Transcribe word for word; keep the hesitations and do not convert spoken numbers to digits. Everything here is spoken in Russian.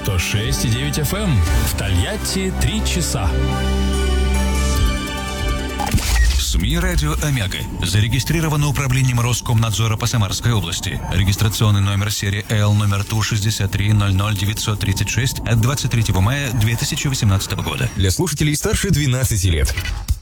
сто шесть и девять эф эм. В Тольятти три часа. СМИ «Радио Омега» зарегистрировано управлением Роскомнадзора по Самарской области. Регистрационный номер серии Л номер Ту шестьдесят три ноль ноль девятьсот тридцать шесть от двадцать третьего мая две тысячи восемнадцатого года. Для слушателей старше двенадцати лет.